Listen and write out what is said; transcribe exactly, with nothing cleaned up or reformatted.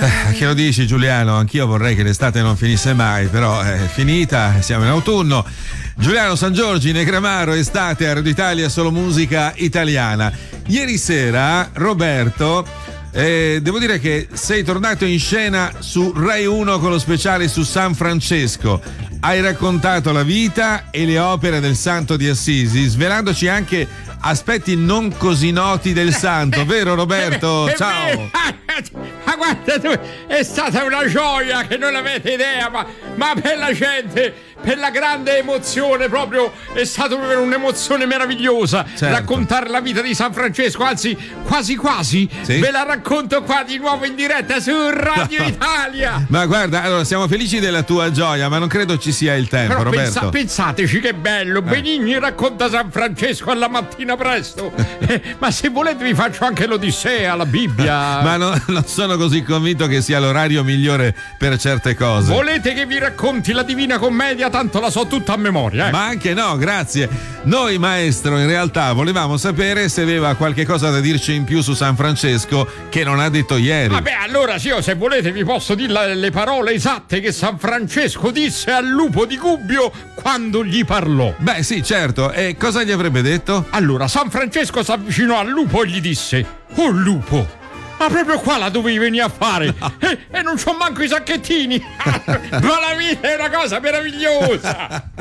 Eh, che lo dici Giuliano? Anch'io vorrei che l'estate non finisse mai, però è finita, siamo in autunno. Giuliano San Giorgi, Negramaro, estate, a Radio Italia, solo musica italiana. Ieri sera Roberto, eh, devo dire che sei tornato in scena su Rai uno con lo speciale su San Francesco. Hai raccontato la vita e le opere del Santo di Assisi, svelandoci anche aspetti non così noti del santo, vero Roberto? Ciao! Ma guarda tu, è stata una gioia che non avete idea, ma, ma per la gente, per la grande emozione, proprio è stata un'emozione meravigliosa. Certo. Raccontare la vita di San Francesco, anzi quasi quasi sì? ve la racconto qua di nuovo in diretta su Radio Italia. Ma guarda, allora siamo felici della tua gioia, ma non credo ci sia il tempo. Però Roberto, pensa, pensateci che bello, eh. Benigni racconta San Francesco alla mattina presto. eh, ma se volete vi faccio anche l'Odissea, la Bibbia. Ma no, non sono così convinto che sia l'orario migliore per certe cose. Volete che vi racconti la Divina Commedia? Tanto la so tutta a memoria. Eh. Ma anche no, grazie. Noi, maestro, in realtà volevamo sapere se aveva qualche cosa da dirci in più su San Francesco che non ha detto ieri. Vabbè, allora sì, io, se volete vi posso dire la, le parole esatte che San Francesco disse al lupo di Gubbio quando gli parlò. Beh sì, certo. E cosa gli avrebbe detto? Allora, San Francesco si avvicinò al lupo e gli disse: "Oh lupo, ma proprio qua la dovevi venire a fare? No. E, e non c'ho manco i sacchettini." Ma la vita è una cosa meravigliosa.